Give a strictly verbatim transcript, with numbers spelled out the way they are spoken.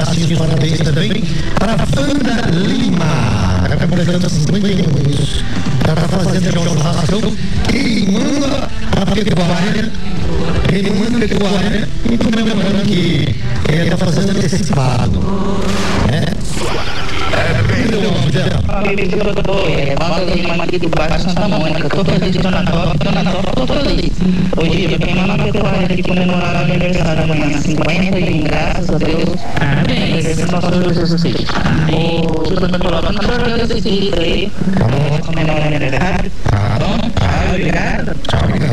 abraços, parabéns também para a Wanda Lima, está completando cinquenta e um anos, está fazendo já um churrasco, queimando a pecuária, queimando a pecuária, e comemorando que ele está fazendo antecipado, né? É bem legal, amigo do doutor, é Wanda Lima aqui do bairro Santa Mônica. Estou feliz de Dona Top, Dona Top, estou feliz. Hoje eu queimando na pecuária aqui comemorar o aniversário amanhã, cinquenta e um, graças a Deus. Parabéns, esse é o nosso Jesus Cristo. O Júlio me coloca na dor desse vídeo aí. Vamos comemorar o aniversário. Tá bom? Tchau, obrigado. Tchau, obrigado.